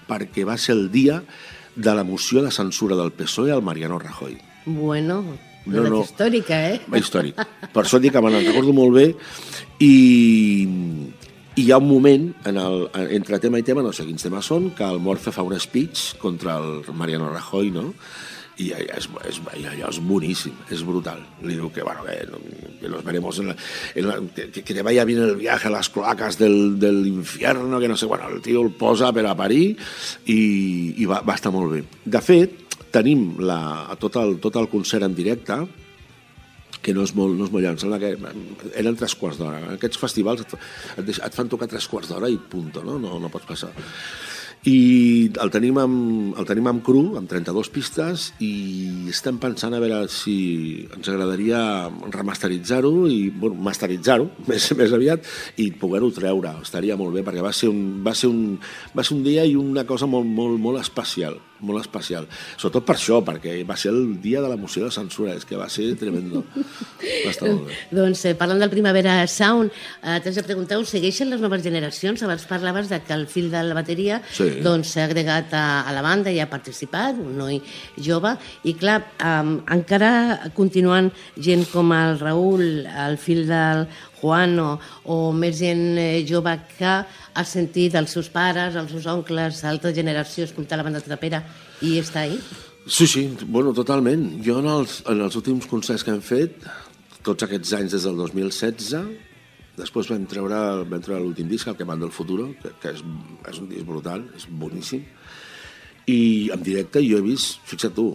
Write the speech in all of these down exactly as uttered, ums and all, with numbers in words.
perquè va ser el dia de la moció de censura del P S O E al Mariano Rajoy. Bueno, no, no. històrica, eh? Va històric. Per això et dic que me'n recordo molt bé i, i hi ha un moment, en el, entre tema i tema, no sé quins temes són, que el Morfe fa un speech contra el Mariano Rajoy, no? I allà és, és, allà és boníssim, és brutal. Li diu que, bueno, que, que nos veremos en la, en la, que, que te vaya bien el viaje a las cloacas del, del infierno, que no sé, bueno, el tio el posa per a parir i, i va, va estar molt bé. De fet, tenim la, tot, el, tot el concert en directe, que no és molt, no és molt llarg, em sembla que eren tres quarts d'hora. En aquests festivals et, et, et fan tocar tres quarts d'hora i punto, no? No, no pots passar. I el tenim amb, el tenim amb cru, amb trenta-dues pistes, i estem pensant a veure si ens agradaria remasteritzar-ho i bueno, masteritzar-ho més, més aviat i poder-ho treure. Estaria molt bé, perquè va ser un, va ser un, va ser un dia i una cosa molt, molt, molt especial, molt especial. Sobretot per això, perquè va ser el dia de la moció de censura, és que va ser tremendo. Va estar molt bé. Doncs eh, parlant del Primavera Sound, eh, t'haig de preguntar, us segueixen les noves generacions? Abans parlaves de que el fill de la bateria sí. doncs s'ha agregat a, a la banda i ha participat, un noi jove, i clar, eh, encara continuen gent com el Raül, el fill del Juan, o, o més gent eh, jove que ha sentit els seus pares, els seus oncles, altra generació, escoltar la banda trapera i està ahí? Sí, sí, bueno, totalment. Jo en els, en els últims concerts que hem fet, tots aquests anys des del dos mil setze, després vam treure, vam treure l'últim disc, el que van del Futuro, que, que és, és un disc brutal, és boníssim, i en directe jo he vist, fixa't tu,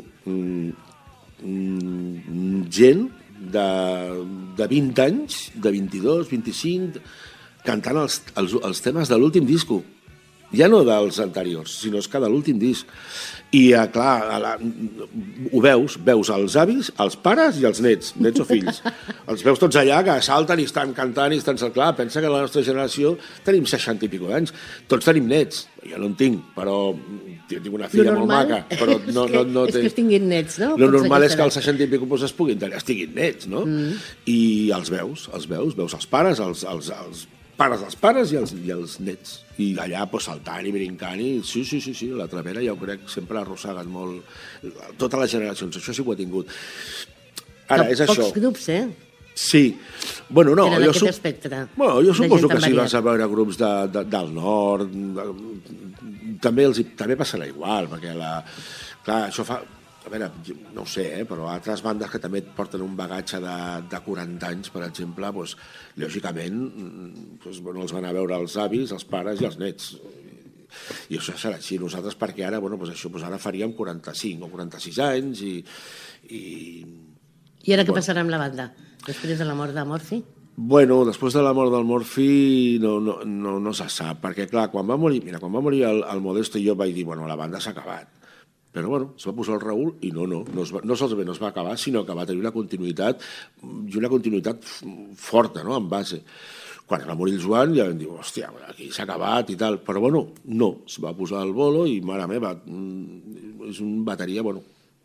mm, gent de, de vint anys, de vint-i-dos, vint-i-cinc, cantant els, els, els temes de l'últim disco. Ja no dels anteriors, sinó que de l'últim disc. I, clar, a la, ho veus, veus els avis, els pares i els nets, nets o fills. Els veus tots allà que salten i estan cantant i estan... Clar, pensa que la nostra generació tenim seixanta i pico d'anys. Tots tenim nets. Jo no en tinc, però tinc una filla molt maca. Però no, no, no és que es tinguin nets, no? Lo normal és que als seixanta i pico pues, es puguin tenir, es tinguin nets, no? Mm. I els veus, els veus, veus els pares, els, els, els pares dels pares i els, i els nets. I allà pues, saltant i brincant i sí, sí, sí, sí, la trapera ja ho crec sempre ha arrossegat molt totes les generacions, això sí que ho ha tingut. Ara, és això. Pocs grups, eh? Sí. Bueno, no, jo, su... bueno, jo suposo que si vas a veure grups de, de, del nord, de... també, els, també passarà igual, perquè la... clar, això fa... A veure, no ho sé, eh, però altres bandes que també porten un bagatge de, de quaranta anys, per exemple, doncs, lògicament doncs, bueno, els van a veure els avis, els pares i els nets. I això serà així. Nosaltres, perquè ara, bueno, doncs això, doncs ara faríem quaranta-cinc o quaranta-sis anys i... I, I ara què bueno. passarà amb la banda? Després de la mort de Morphy? Bueno, després de la mort del Morphy no, no, no, no se sap, perquè clar, quan va morir, mira, quan va morir el, el Modesto jo vaig dir, bueno, la banda s'ha acabat. Però bueno, es va posar el Raül i no, no, no, es va, no solament no es va acabar, sinó que va tenir una continuïtat i una continuïtat forta, no?, en base. Quan va morir el Joan ja vam dir, hòstia, aquí s'ha acabat i tal, però bueno, no, es va posar el bolo i, mare meva, és un bateria, bueno,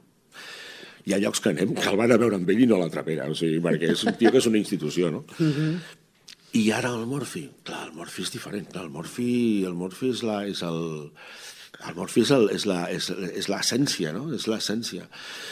hi ha llocs que anem que el van a veure amb ell i no la trapera, o sigui, perquè és un tio que és una institució, no? Uh-huh. I ara el Morphy, clar, el Morphy és diferent, clar, el Morphy, el Morphy és, la, és el... El Morphy és, el, és, la, és, és l'essència, no? És l'essència.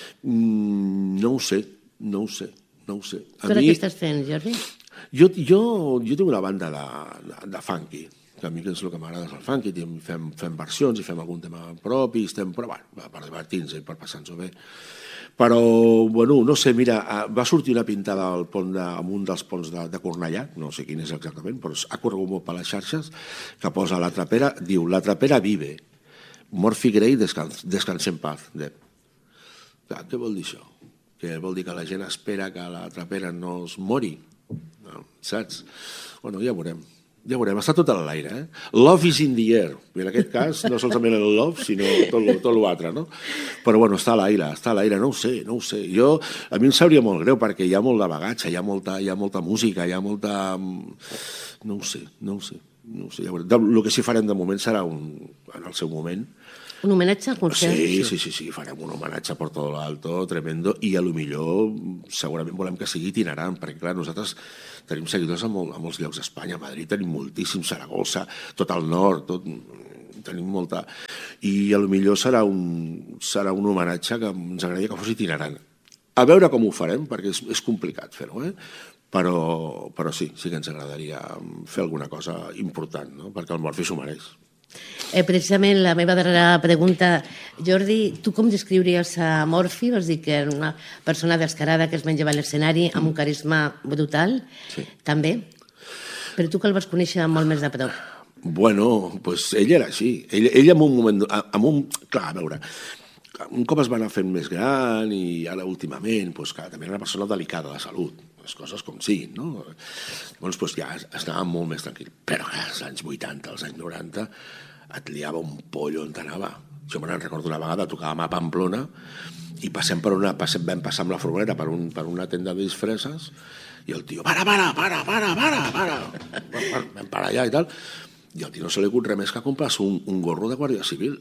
Mm, no ho sé, no ho sé, no ho sé. A mi... què estàs fent, Jordi? Jo, jo, jo tinc una banda de, de, de funky, que a mi és el que m'agrada és el funky, fem, fem versions i fem algun tema propi, estem, però bueno, per divertir-nos i per passar-nos-ho bé. Però, bueno, no sé, mira, va sortir una pintada al pont de, en un dels ponts de, de Cornellà, no sé quin és exactament, però ha corregut molt per les xarxes, que posa la trapera, diu, la trapera vive. Morphy Gray descans, descansa en paz. De... Clar, què vol dir això? Que vol dir que la gent espera que la trapera no es mori? No, saps? Bueno, ja veurem. Ja veurem, està tot a l'aire, eh? Love is in the air. I en aquest cas, no solament el love, sinó tot l'altre, no? Però bueno, està a l'aire, està a l'aire, no ho sé, no ho sé. Jo, a mi em sabria molt greu, perquè hi ha molt de bagatge, hi ha molta, hi ha molta música, hi ha molta... No ho sé, no ho sé. No sé, ja el que sí farem de moment serà un, en el seu moment. Un homenatge al concert? Sí, sí, sí, sí, farem un homenatge per tot l'alto, tremendo, i a lo millor segurament volem que sigui itinerant, perquè clar, nosaltres tenim seguidors a, molt, a molts llocs d'Espanya, a Madrid tenim moltíssim, Saragossa, tot el nord, tot, tenim molta... i a lo millor serà un, serà un homenatge que ens agradaria que fos itinerant. A veure com ho farem, perquè és, és complicat fer-ho, eh? Però, però sí, sí que ens agradaria fer alguna cosa important, no? Perquè el Morphy s'ho mereix. Eh, precisament la meva darrera pregunta, Jordi, tu com descriuries a Morphy? Vas dir que era una persona descarada que es menjava a l'escenari amb un carisma brutal, sí. També. Però tu que el vas conèixer molt més de prop. Bueno, doncs ell era així. Ell, ell en un moment... En un, clar, a veure, un cop es va anar fent més gran i ara últimament, doncs, clar, també era una persona delicada de salut, les coses com siguin, no? Llavors, doncs, ja estava molt més tranquil. Però als anys vuitanta, als anys noranta, et liava un pollo on t'anava. Jo me'n recordo una vegada, tocàvem a Pamplona i passem per una, passem, vam passar amb la furgoneta per, un, per una tenda de disfresses i el tio, para, para, para, para, para, para. Vam parar allà i tal. I al tio no se li acut res més que comprar-se un, un gorro de Guàrdia Civil.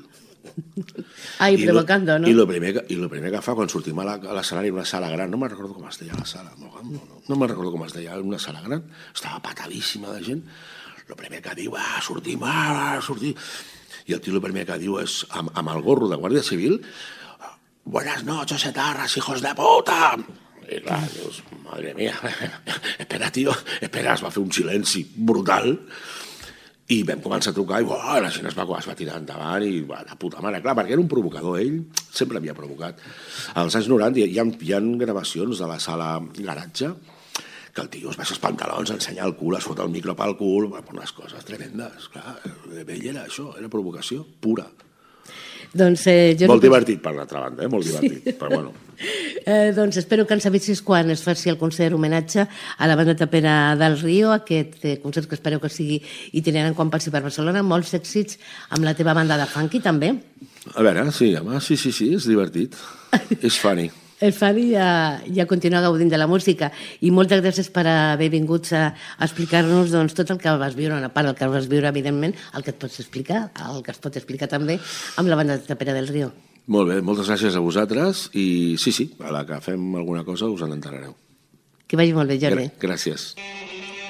Ai, provocando, ¿no? I lo primer que, i lo primer que fa quan sortim a l'escenari, una sala gran, no me'n recordo com es deia la sala, no, no, no me'n recordo com es deia, una sala gran, estava patadíssima de gent, el primer que diu, ah, sortim, ah, sortim, i el tio el primer que diu és, amb, amb el gorro de Guàrdia Civil, buenas noches, etarras, hijos de puta! I clar, dius, madre mía, espera, tio, espera, es va fer un silenci brutal, i vam començar a trucar i oh, la gent es va, es va tirar endavant i va, de puta mare, clar, perquè era un provocador, ell sempre havia provocat. Als anys noranta hi ha, hi ha gravacions de la sala Garatge que el tio es baixa els pantalons, ensenya el cul, es fot el micro pel cul, unes coses tremendes, clar, ell era això, era provocació pura. Doncs, eh, jo molt no... divertit, per l'altra banda, eh? Molt divertit, sí. Però bueno. Eh, doncs espero que ens avisis quan es faci el concert homenatge a la banda tapera del Rio, aquest eh, concert que espero que sigui itinerant quan passi per Barcelona, molts èxits amb la teva banda de funky també. A veure, sí, home, sí, sí, sí, és divertit, és funny. El Fani ja, ja continua gaudint de la música i moltes gràcies per haver vinguts a, a explicar-nos doncs, tot el que vas viure, una part del que vas viure, evidentment, el que et pots explicar, el que es pot explicar també amb la banda de tapera del Rio. Molt bé, moltes gràcies a vosaltres i sí, sí, a la que fem alguna cosa us en enterareu. Que vagi molt bé, Jordi. Gràcies.